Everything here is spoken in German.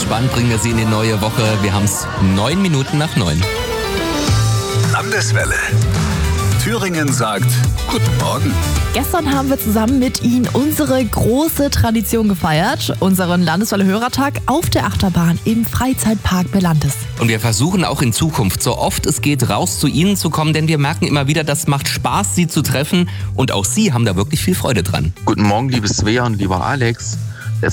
entspannt bringen wir Sie in die neue Woche. Wir haben es 9 Minuten nach 9. Landeswelle. Thüringen sagt Guten Morgen. Gestern haben wir zusammen mit Ihnen unsere große Tradition gefeiert, unseren Landeswelle-Hörertag auf der Achterbahn im Freizeitpark Belantes. Und wir versuchen auch in Zukunft, so oft es geht, raus zu Ihnen zu kommen, denn wir merken immer wieder, das macht Spaß, Sie zu treffen und auch Sie haben da wirklich viel Freude dran. Guten Morgen, liebe Svea und lieber Alex.